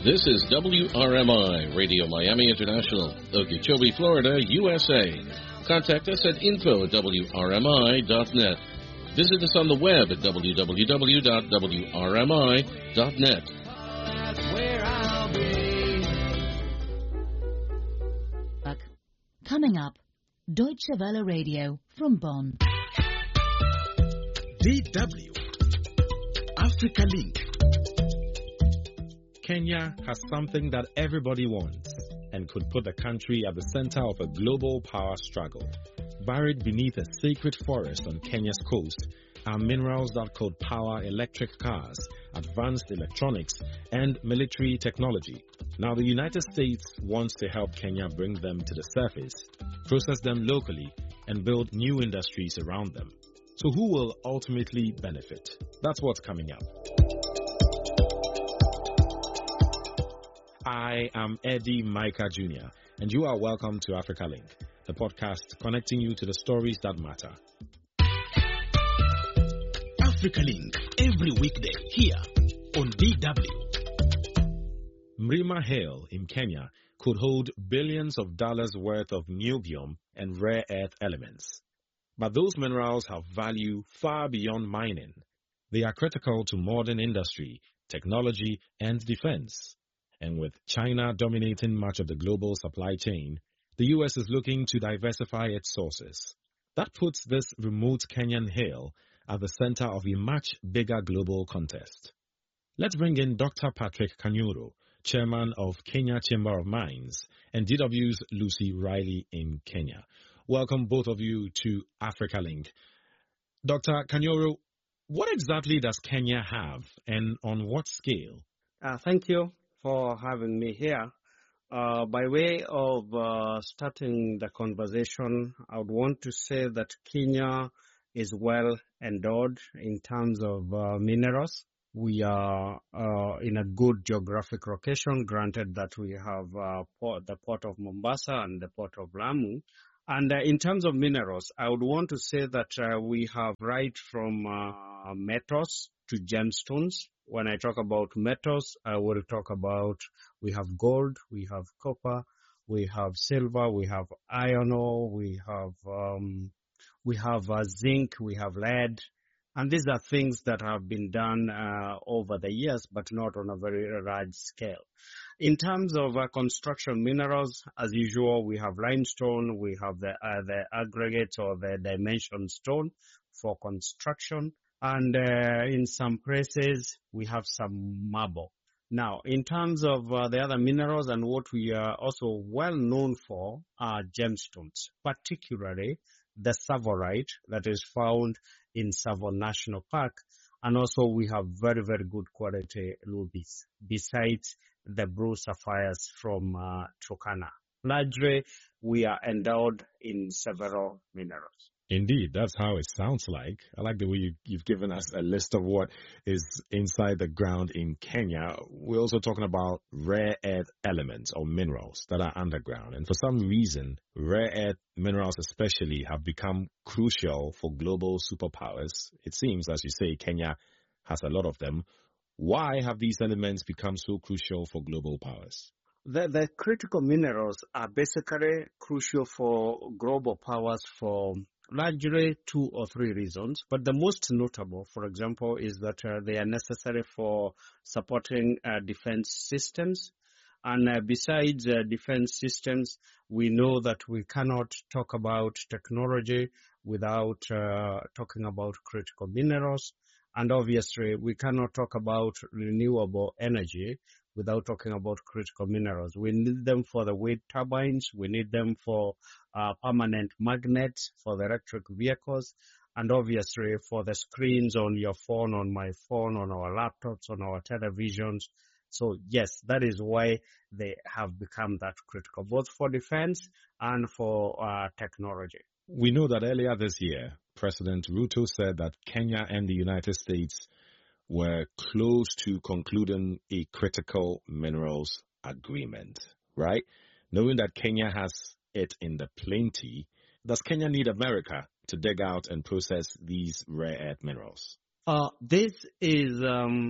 This is WRMI, Radio Miami International, Okeechobee, Florida, USA. Contact us at info@wrmi.net. Visit us on the web at www.wrmi.net. Coming up, Deutsche Welle Radio from Bonn. DW Africa Link. Kenya has something that everybody wants and could put the country at the center of a global power struggle. Buried beneath a sacred forest on Kenya's coast are minerals that could power electric cars, advanced electronics, and military technology. Now, the United States wants to help Kenya bring them to the surface, process them locally, and build new industries around them. So who will ultimately benefit? That's what's coming up. I am Eddie Micah Jr., and you are welcome to Africa Link, the podcast connecting you to the stories that matter. Africa Link, every weekday here on DW. Mlima Hill in Kenya could hold billions of dollars worth of niobium and rare earth elements. But those minerals have value far beyond mining. They are critical to modern industry, technology, and defense. And with China dominating much of the global supply chain, the U.S. is looking to diversify its sources. That puts this remote Kenyan hill at the center of a much bigger global contest. Let's bring in Dr. Patrick Kanyuro, chairman of Kenya Chamber of Mines, and DW's Lucy Riley in Kenya. Welcome both of you to Africa Link. Dr. Kanyuro, what exactly does Kenya have and on what scale? Thank you for having me here. By way of starting the conversation, I would want to say that Kenya is well endowed in terms of minerals. We are in a good geographic location, granted that we have the port of Mombasa and the port of Lamu. And in terms of minerals, I would want to say that we have right from metals to gemstones. When I talk about metals, I will talk about we have gold, we have copper, we have silver, we have iron ore, we have zinc, we have lead. And these are things that have been done over the years, but not on a very large scale. In terms of construction minerals, as usual, we have limestone, we have the aggregate or the dimension stone for construction. And in some places, we have some marble. Now, in terms of the other minerals and what we are also well known for are gemstones, particularly the Savourite that is found in Tsavo National Park. And also we have very, very good quality rubies, besides the blue sapphires from Turkana. Largely, we are endowed in several minerals. Indeed, that's how it sounds like. I like the way you've given us a list of what is inside the ground in Kenya. We're also talking about rare earth elements or minerals that are underground. And for some reason, rare earth minerals especially have become crucial for global superpowers. It seems, as you say, Kenya has a lot of them. Why have these elements become so crucial for global powers? The critical minerals are basically crucial for global powers for largely 2 or 3 reasons, but the most notable, for example, is that they are necessary for supporting defense systems. And besides defense systems, we know that we cannot talk about technology without talking about critical minerals. And obviously, we cannot talk about renewable energy without talking about critical minerals. We need them for the wind turbines. We need them for permanent magnets for the electric vehicles. And obviously for the screens on your phone, on my phone, on our laptops, on our televisions. So yes, that is why they have become that critical, both for defense and for technology. We know that earlier this year, President Ruto said that Kenya and the United States were close to concluding a critical minerals agreement, right? Knowing that Kenya has it in the plenty, does Kenya need America to dig out and process these rare earth minerals? This is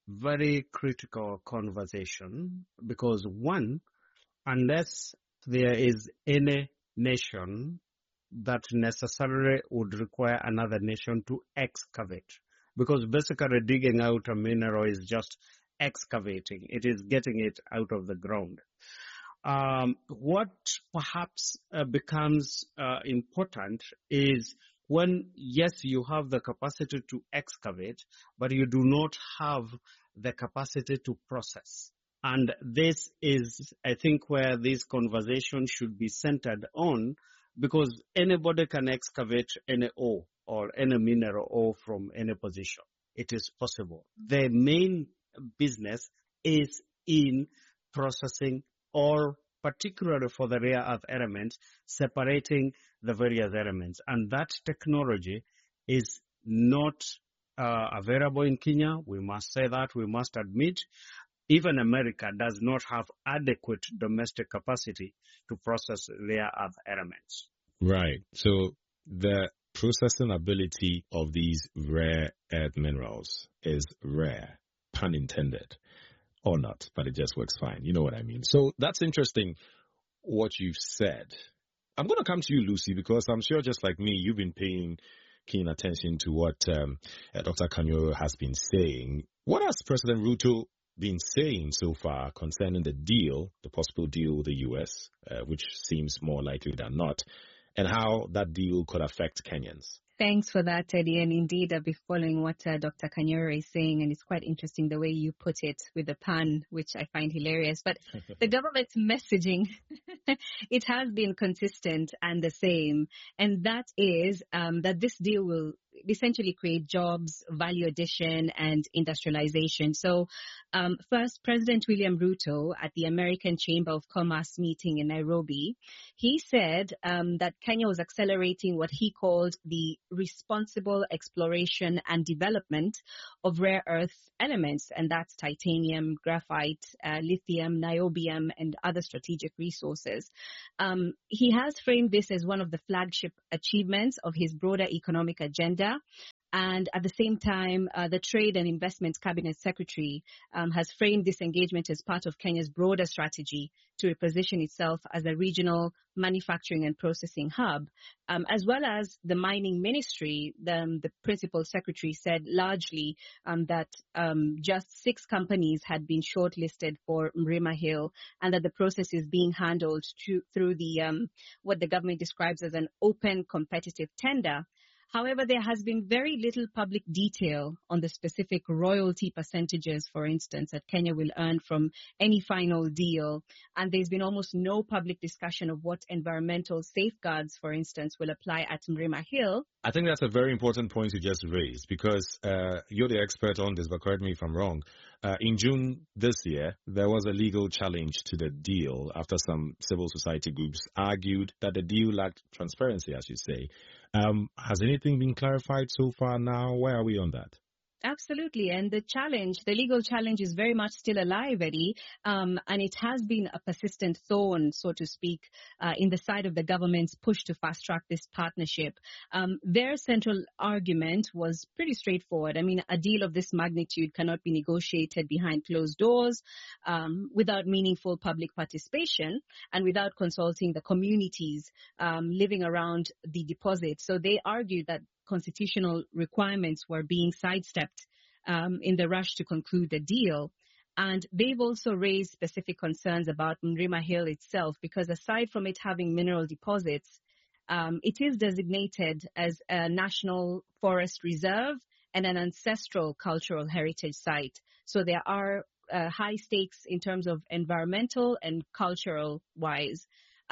very critical conversation because, one, unless there is any nation that necessarily would require another nation to excavate, because basically digging out a mineral is just excavating. It is getting it out of the ground. What perhaps becomes important is when, yes, you have the capacity to excavate, but you do not have the capacity to process. And this is, I think, where this conversation should be centered on, because anybody can excavate any ore or any mineral ore from any position. It is possible. The main business is in processing, or particularly for the rare earth elements, separating the various elements. And that technology is not available in Kenya. We must say that, we must admit. Even America does not have adequate domestic capacity to process rare earth elements. Right. So the processing ability of these rare earth minerals is rare, pun intended, or not, but it just works fine. You know what I mean? So that's interesting what you've said. I'm going to come to you, Lucy, because I'm sure just like me, you've been paying keen attention to what Dr. Kanyoro has been saying. What has President Ruto been saying so far concerning the deal, the possible deal with the U.S., which seems more likely than not, and how that deal could affect Kenyans? Thanks for that, Teddy. And indeed, I'll be following what Dr. Kanyoro is saying, and it's quite interesting the way you put it with the pun, which I find hilarious. But the government's messaging, it has been consistent and the same, and that is that this deal will essentially create jobs, value addition, and industrialization. So first, President William Ruto at the American Chamber of Commerce meeting in Nairobi, he said that Kenya was accelerating what he called the responsible exploration and development of rare earth elements, and that's titanium, graphite, lithium, niobium, and other strategic resources. He has framed this as one of the flagship achievements of his broader economic agenda. And at the same time, the Trade and Investment Cabinet Secretary has framed this engagement as part of Kenya's broader strategy to reposition itself as a regional manufacturing and processing hub, as well as the Mining Ministry. The Principal Secretary said largely that just 6 companies had been shortlisted for Mrima Hill, and that the process is being handled through the what the government describes as an open competitive tender. However, there has been very little public detail on the specific royalty percentages, for instance, that Kenya will earn from any final deal. And there's been almost no public discussion of what environmental safeguards, for instance, will apply at Mrima Hill. I think that's a very important point you just raised, because you're the expert on this, but correct me if I'm wrong. In June this year, there was a legal challenge to the deal after some civil society groups argued that the deal lacked transparency, as you say. Has anything been clarified so far now? Where are we on that? Absolutely. And the legal challenge is very much still alive, Eddie. And it has been a persistent thorn, so to speak, in the side of the government's push to fast track this partnership. Their central argument was pretty straightforward. I mean, a deal of this magnitude cannot be negotiated behind closed doors, without meaningful public participation and without consulting the communities living around the deposit. So they argued that constitutional requirements were being sidestepped in the rush to conclude the deal. And they've also raised specific concerns about Mrima Hill itself, because aside from it having mineral deposits, it is designated as a national forest reserve and an ancestral cultural heritage site. So there are high stakes in terms of environmental and cultural wise.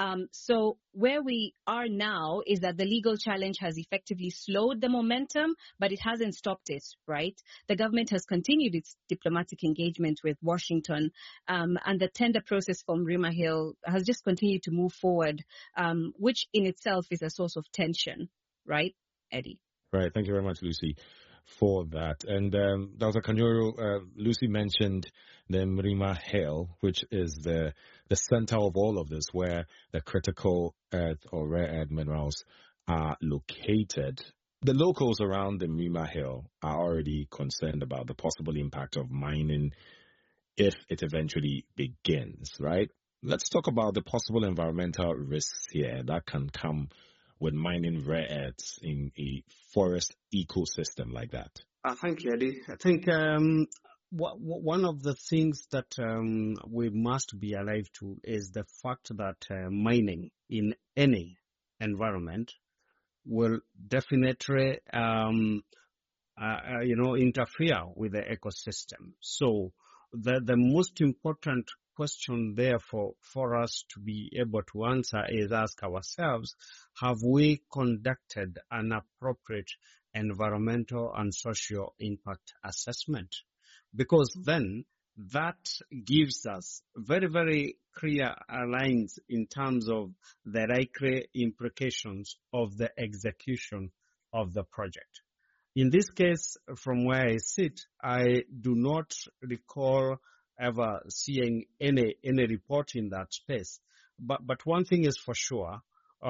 So where we are now is that the legal challenge has effectively slowed the momentum, but it hasn't stopped it, right? The government has continued its diplomatic engagement with Washington, and the tender process for Mrima Hill has just continued to move forward, which in itself is a source of tension, right, Eddie? Right. Thank you very much, Lucy, for that. And Dr. Kanyoro, Lucy mentioned the Mrima Hill, which is the center of all of this, where the critical earth or rare earth minerals are located. The locals around the Mrima Hill are already concerned about the possible impact of mining if it eventually begins, right? Let's talk about the possible environmental risks here that can come with mining rare earths in a forest ecosystem like that. Thank you, Eddie. I think one of the things that we must be alive to is the fact that mining in any environment will definitely, interfere with the ecosystem. So the most important question therefore for us to be able to answer is ask ourselves, have we conducted an appropriate environmental and social impact assessment? Because then that gives us very, very clear lines in terms of the likely implications of the execution of the project. In this case, from where I sit, I do not recall ever seeing any report in that space. But one thing is for sure,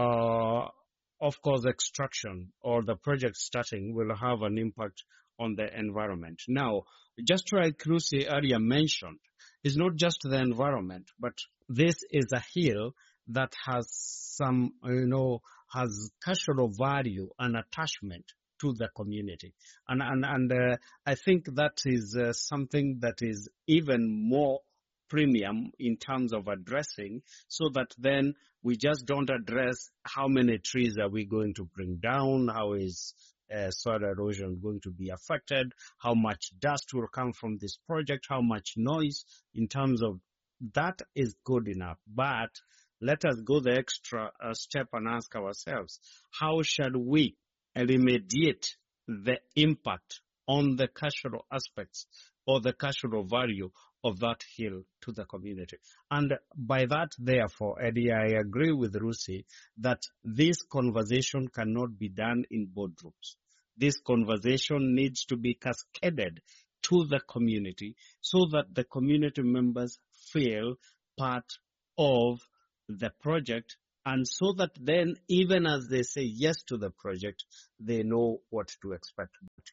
of course, extraction or the project starting will have an impact on the environment. Now, just like Lucy earlier mentioned, it's not just the environment, but this is a hill that has some, has cultural value and attachment to the community. And I think that is something that is even more premium in terms of addressing, so that then we just don't address how many trees are we going to bring down, how is soil erosion going to be affected, how much dust will come from this project, how much noise. In terms of that is good enough, but let us go the extra step and ask ourselves, how shall we eliminate the impact on the cultural aspects or the cultural value of that hill to the community? And by that, therefore, Eddie, I agree with Lucy that this conversation cannot be done in boardrooms. This conversation needs to be cascaded to the community so that the community members feel part of the project, and so that then, even as they say yes to the project, they know what to expect.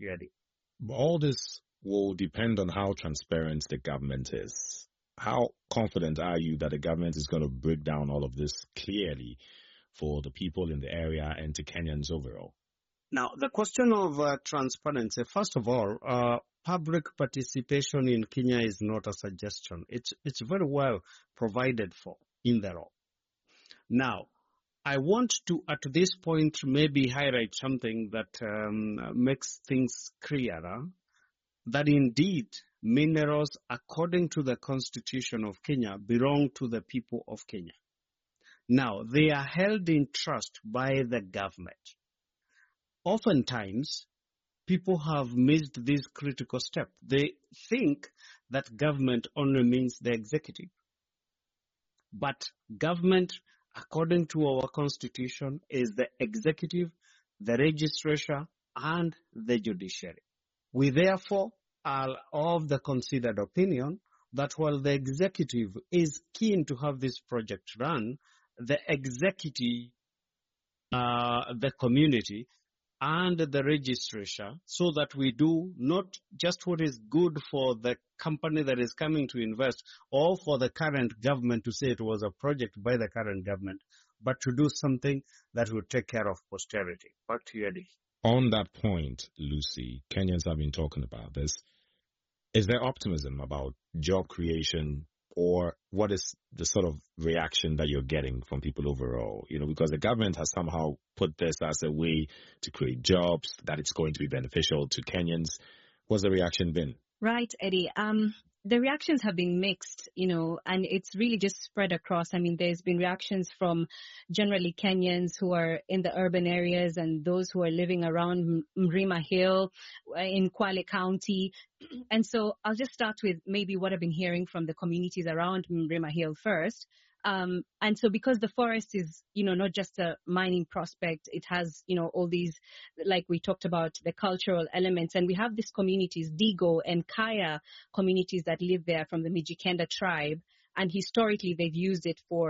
All this will depend on how transparent the government is. How confident are you that the government is going to break down all of this clearly for the people in the area and to Kenyans overall? Now, the question of transparency, first of all, public participation in Kenya is not a suggestion. It's very well provided for in the law. Now, I want to, at this point, maybe highlight something that makes things clearer, that indeed minerals, according to the Constitution of Kenya, belong to the people of Kenya. Now, they are held in trust by the government. Oftentimes, people have missed this critical step. They think that government only means the executive. But government, according to our constitution, is the executive, the legislature, and the judiciary. We therefore are of the considered opinion that while the executive is keen to have this project run, the executive, the community, and the legislature, so that we do not just what is good for the company that is coming to invest or for the current government to say it was a project by the current government, but to do something that will take care of posterity. Back to you, Eddie. On that point, Lucy, Kenyans have been talking about this. Is there optimism about job creation, or what is the sort of reaction that you're getting from people overall? Because the government has somehow put this as a way to create jobs, that it's going to be beneficial to Kenyans. What's the reaction been? Right, Eddie. The reactions have been mixed, and it's really just spread across. I mean, there's been reactions from generally Kenyans who are in the urban areas and those who are living around Mrima Hill in Kwale County. And so I'll just start with maybe what I've been hearing from the communities around Mrima Hill first. And so because the forest is, not just a mining prospect, it has, all these, like we talked about, the cultural elements. And we have these communities, Digo and Kaya communities that live there from the Mijikenda tribe. And historically, they've used it for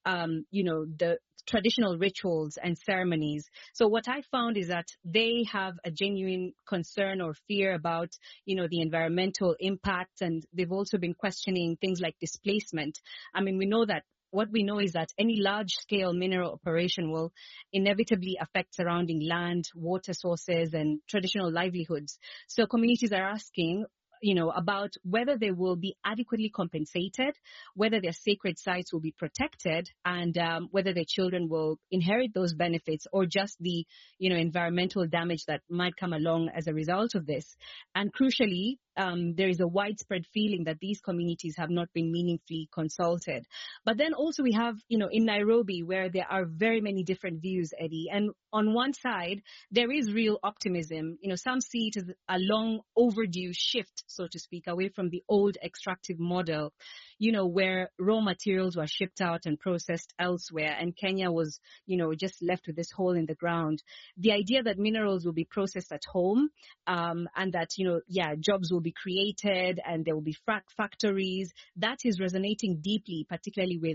the traditional rituals and ceremonies. So what I found is that they have a genuine concern or fear about, the environmental impact, and they've also been questioning things like displacement. I mean, what we know is that any large-scale mineral operation will inevitably affect surrounding land, water sources, and traditional livelihoods. So communities are asking, about whether they will be adequately compensated, whether their sacred sites will be protected, and whether their children will inherit those benefits, or just the, environmental damage that might come along as a result of this. And crucially, there is a widespread feeling that these communities have not been meaningfully consulted. But then also we have, in Nairobi, where there are very many different views, Eddie. And on one side, there is real optimism. Some see it as a long overdue shift, so to speak, away from the old extractive model, where raw materials were shipped out and processed elsewhere, and Kenya was, just left with this hole in the ground. The idea that minerals will be processed at home, and that, jobs will be created and there will be factories, that is resonating deeply, particularly with,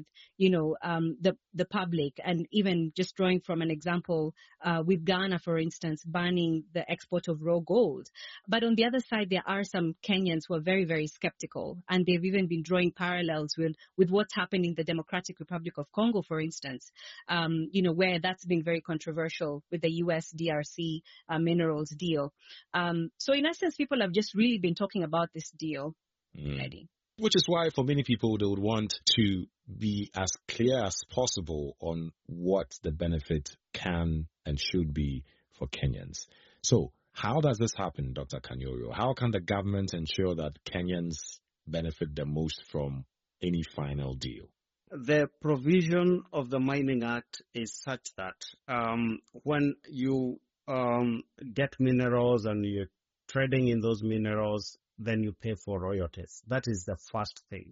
the public. And even just drawing from an example, with Ghana, for instance, banning the export of raw gold. But on the other side, there are some Kenyans who are very, very skeptical, and they've even been drawing parallels with what's happened in the Democratic Republic of Congo, for instance, where that's been very controversial with the US DRC minerals deal. So in essence, people have just really been talking about this deal, Eddie. Which is why for many people, they would want to be as clear as possible on what the benefit can and should be for Kenyans. So how does this happen, Dr. Kanyorio? How can the government ensure that Kenyans benefit the most from any final deal? The provision of the Mining Act is such that when you get minerals and you're trading in those minerals, then you pay for royalties. That is the first thing.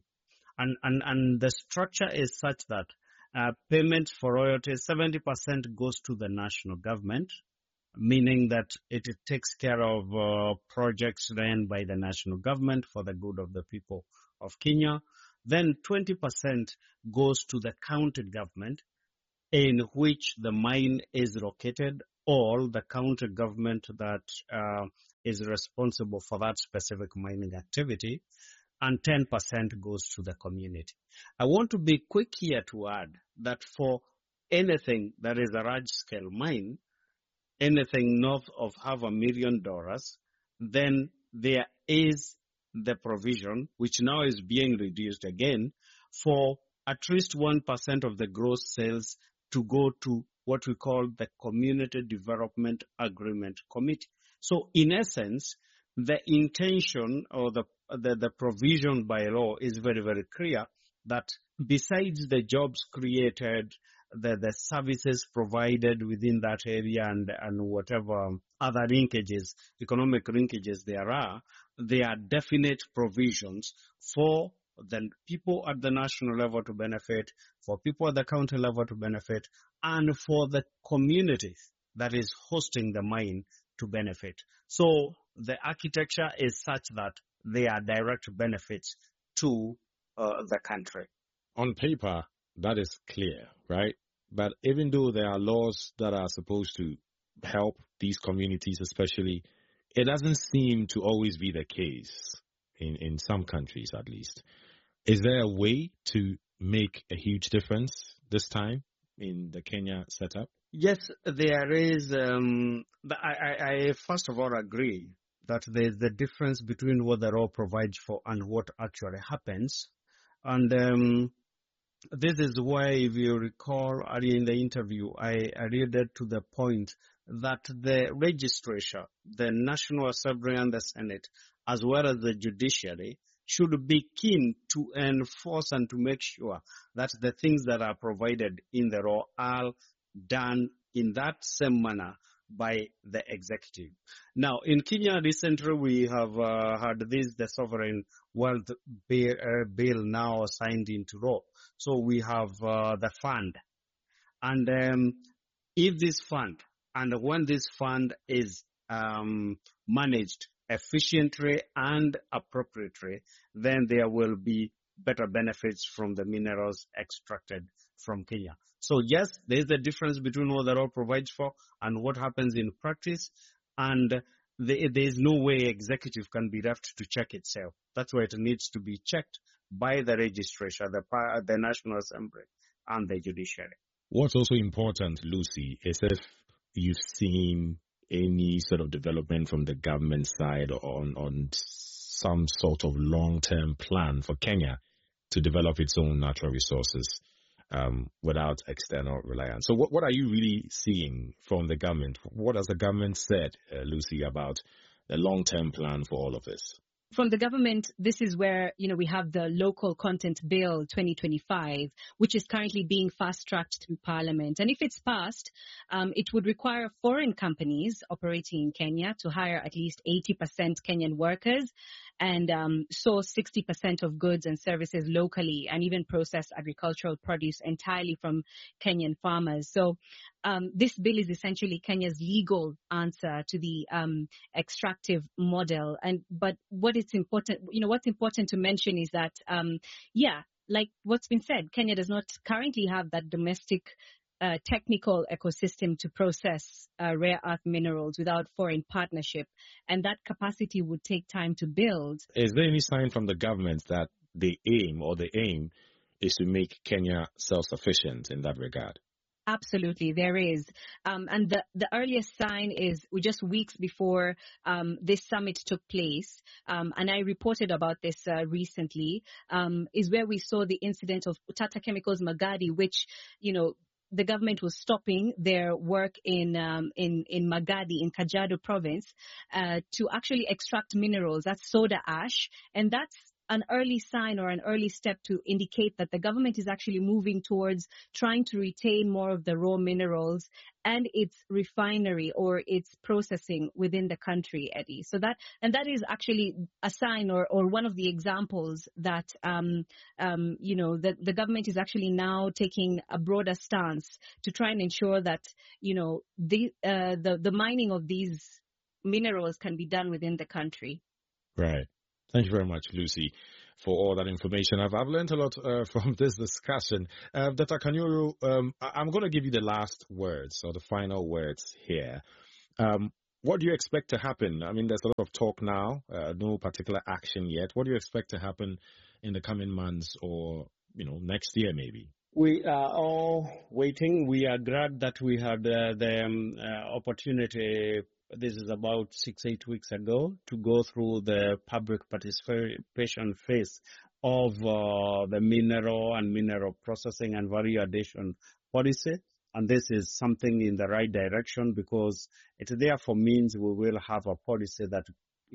And the structure is such that payment for royalties, 70% goes to the national government, meaning that it takes care of projects ran by the national government for the good of the people of Kenya. Then 20% goes to the county government in which the mine is located, or the county government that is responsible for that specific mining activity, and 10% goes to the community. I want to be quick here to add that for anything that is a large-scale mine, anything north of $500,000, then there is the provision, which now is being reduced again, for at least 1% of the gross sales to go to what we call the Community Development Agreement Committee. So in essence, the intention or the provision by law is very, very clear that besides the jobs created, the services provided within that area and whatever other linkages, economic linkages there are definite provisions for the people at the national level to benefit, for people at the county level to benefit, and for the communities that is hosting the mine to benefit. So the architecture is such that there are direct benefits to the country. On paper, that is clear, right? But even though there are laws that are supposed to help these communities especially, it doesn't seem to always be the case in some countries at least. Is there a way to make a huge difference this time in the Kenya setup? Yes, there is. I first of all agree that there is the difference between what the law provides for and what actually happens. And this is why, if you recall earlier in the interview, I alluded to the point that the legislature, the National Assembly and the Senate, as well as the judiciary, should be keen to enforce and to make sure that the things that are provided in the law are done in that same manner by the executive. Now, in Kenya recently, we have had the Sovereign Wealth Bill now signed into law. So we have the fund. And if this fund, and when this fund is managed efficiently and appropriately, then there will be better benefits from the minerals extracted from Kenya. So yes, there is a difference between what the law provides for and what happens in practice, and there is no way executive can be left to check itself. That's why it needs to be checked by the legislature, the National Assembly, and the judiciary. What's also important, Lucy, is if you've seen any sort of development from the government side on some sort of long-term plan for Kenya to develop its own natural resources without external reliance. So what are you really seeing from the government? What has the government said, Lucy, about the long-term plan for all of this? From the government, this is where, we have the Local Content Bill 2025, which is currently being fast-tracked through Parliament. And if it's passed, it would require foreign companies operating in Kenya to hire at least 80% Kenyan workers and source 60% of goods and services locally, and even process agricultural produce entirely from Kenyan farmers. So this bill is essentially Kenya's legal answer to the extractive model. But what's important to mention is that, like what's been said, Kenya does not currently have that domestic technical ecosystem to process rare earth minerals without foreign partnership, and that capacity would take time to build. Is there any sign from the government that the aim is to make Kenya self-sufficient in that regard? Absolutely, there is. And the earliest sign is just weeks before this summit took place, and I reported about this recently, is where we saw the incident of Tata Chemicals Magadi, which, the government was stopping their work in Magadi, in Kajiado province, to actually extract minerals. That's soda ash, and that's an early sign or an early step to indicate that the government is actually moving towards trying to retain more of the raw minerals and its refinery or its processing within the country, Eddie. So that is actually a sign or one of the examples that, the government is actually now taking a broader stance to try and ensure that, the mining of these minerals can be done within the country. Right. Thank you very much, Lucy, for all that information. I've learned a lot from this discussion. Dr. Kanyoro, I'm going to give you the last words or the final words here. What do you expect to happen? I mean, there's a lot of talk now, no particular action yet. What do you expect to happen in the coming months or, next year maybe? We are all waiting. We are glad that we had the opportunity. This is about 6-8 weeks ago, to go through the public participation phase of the mineral and mineral processing and value addition policy. And this is something in the right direction, because it therefore means we will have a policy that,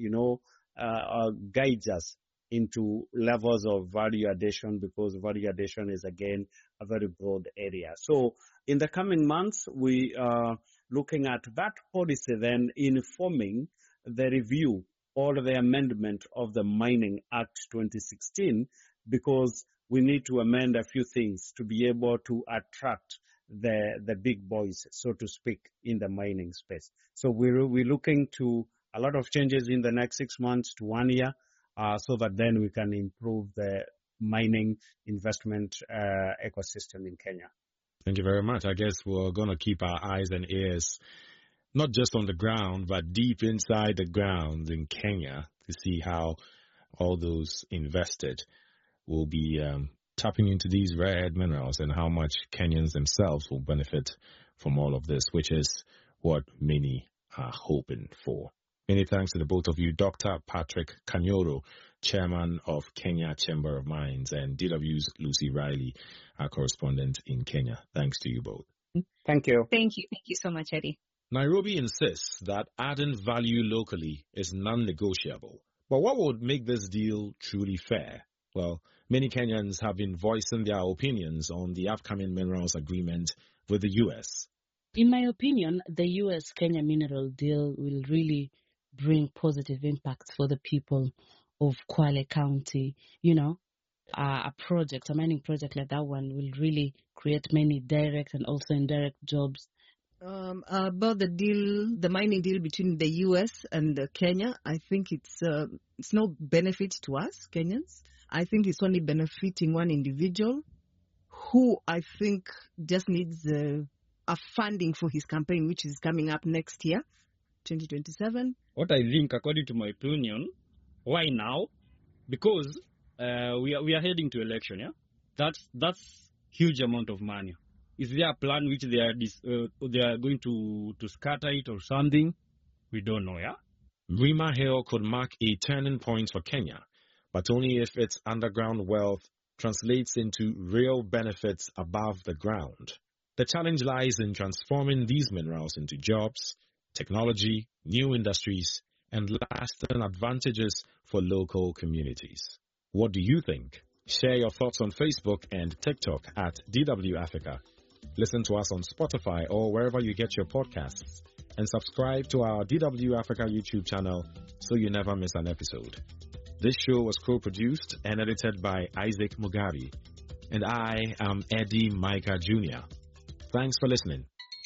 guides us into levels of value addition, because value addition is, again, a very broad area. So in the coming months, we are looking at that policy then informing the review or the amendment of the Mining Act 2016, because we need to amend a few things to be able to attract the big boys, so to speak, in the mining space. So we're looking to a lot of changes in the next 6 months to 1 year, so that then we can improve the mining investment ecosystem in Kenya. Thank you very much. I guess we're going to keep our eyes and ears not just on the ground, but deep inside the ground in Kenya to see how all those invested will be tapping into these rare earth minerals and how much Kenyans themselves will benefit from all of this, which is what many are hoping for. Many thanks to the both of you, Dr. Patrick Kanyoro, Chairman of Kenya Chamber of Mines, and DW's Lucy Riley, our correspondent in Kenya. Thanks to you both. Thank you. Thank you. Thank you so much, Eddie. Nairobi insists that adding value locally is non-negotiable. But what would make this deal truly fair? Well, many Kenyans have been voicing their opinions on the upcoming minerals agreement with the U.S. In my opinion, the U.S.-Kenya mineral deal will really bring positive impacts for the people of Kwale County. A mining project like that one will really create many direct and also indirect jobs. About the mining deal between the U.S. and Kenya, I think it's no benefit to us Kenyans, I think it's only benefiting one individual who I think just needs a funding for his campaign, which is coming up next year, 2027. What I think, according to my opinion, why now? Because we are heading to election, yeah? That's huge amount of money. Is there a plan which they are going to scatter it or something? We don't know, yeah? Rima Hill could mark a turning point for Kenya, but only if its underground wealth translates into real benefits above the ground. The challenge lies in transforming these minerals into jobs, technology, new industries, and lasting advantages for local communities. What do you think? Share your thoughts on Facebook and TikTok at DW Africa. Listen to us on Spotify or wherever you get your podcasts. And subscribe to our DW Africa YouTube channel so you never miss an episode. This show was co-produced and edited by Isaac Mugabi. And I am Eddie Micah Jr. Thanks for listening.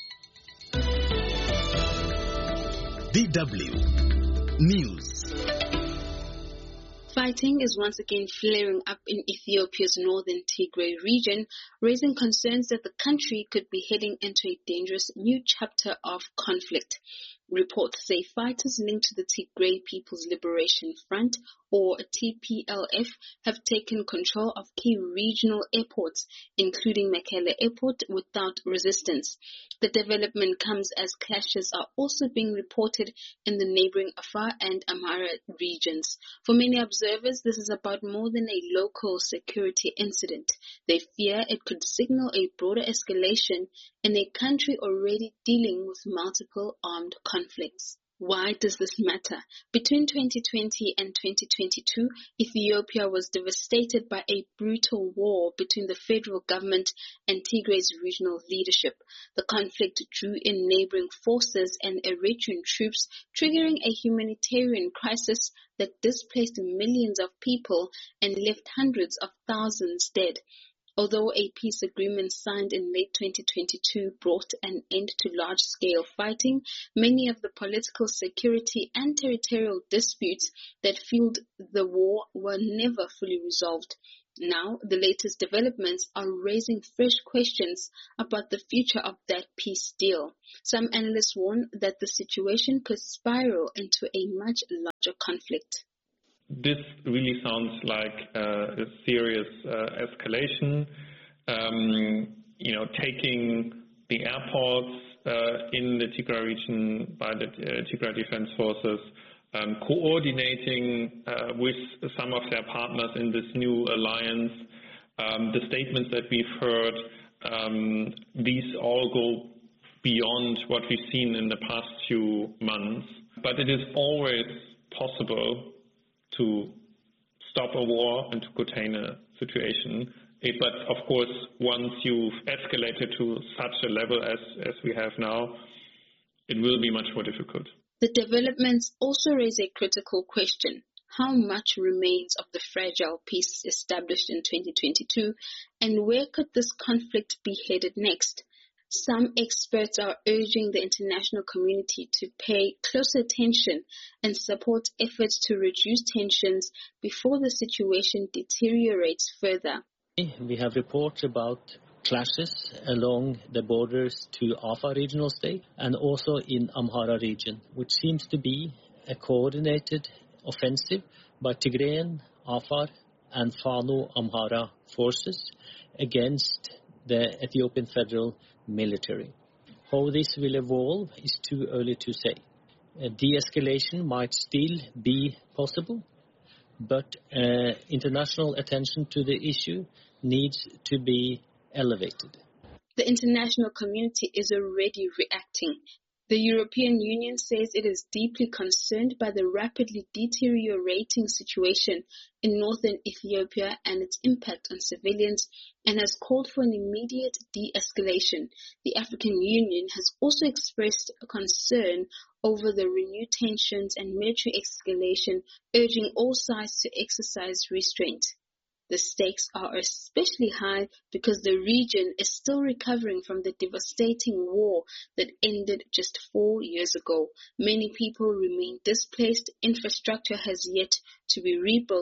DW News. Fighting is once again flaring up in Ethiopia's northern Tigray region, raising concerns that the country could be heading into a dangerous new chapter of conflict. Reports say fighters linked to the Tigray People's Liberation Front, or TPLF, have taken control of key regional airports, including Mekelle Airport, without resistance. The development comes as clashes are also being reported in the neighboring Afar and Amhara regions. For many observers, this is about more than a local security incident. They fear it could signal a broader escalation in a country already dealing with multiple armed conflicts. Why does this matter? Between 2020 and 2022, Ethiopia was devastated by a brutal war between the federal government and Tigray's regional leadership. The conflict drew in neighboring forces and Eritrean troops, triggering a humanitarian crisis that displaced millions of people and left hundreds of thousands dead. Although a peace agreement signed in late 2022 brought an end to large-scale fighting, many of the political, security and territorial disputes that fueled the war were never fully resolved. Now, the latest developments are raising fresh questions about the future of that peace deal. Some analysts warn that the situation could spiral into a much larger conflict. This really sounds like a serious escalation. Taking the airports in the Tigray region by the Tigray Defense Forces, coordinating with some of their partners in this new alliance. The statements that we've heard, these all go beyond what we've seen in the past few months. But it is always possible to stop a war and to contain a situation. But of course, once you've escalated to such a level as we have now, it will be much more difficult. The developments also raise a critical question. How much remains of the fragile peace established in 2022, and where could this conflict be headed next? Some experts are urging the international community to pay close attention and support efforts to reduce tensions before the situation deteriorates further. We have reports about clashes along the borders to Afar regional state and also in Amhara region, which seems to be a coordinated offensive by Tigrayan, Afar and Fano Amhara forces against the Ethiopian Federal Military. How this will evolve is too early to say. De-escalation might still be possible, but international attention to the issue needs to be elevated. The international community is already reacting. The European Union says it is deeply concerned by the rapidly deteriorating situation in northern Ethiopia and its impact on civilians, and has called for an immediate de-escalation. The African Union has also expressed a concern over the renewed tensions and military escalation, urging all sides to exercise restraint. The stakes are especially high because the region is still recovering from the devastating war that ended just 4 years ago. Many people remain displaced, infrastructure has yet to be rebuilt,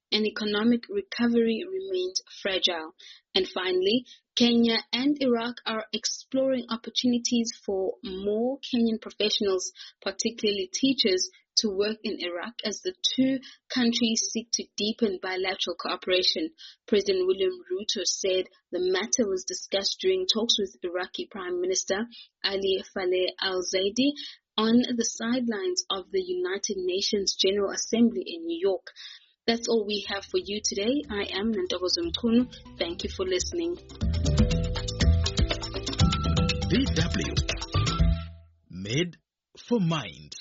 and economic recovery remains fragile. And finally, Kenya and Iraq are exploring opportunities for more Kenyan professionals, particularly teachers, to work in Iraq as the two countries seek to deepen bilateral cooperation. President William Ruto said the matter was discussed during talks with Iraqi Prime Minister Ali Faleh al-Zaidi on the sidelines of the United Nations General Assembly in New York. That's all we have for you today. I am Nantokozo Mkhunu. Thank you for listening. DW, made for mind.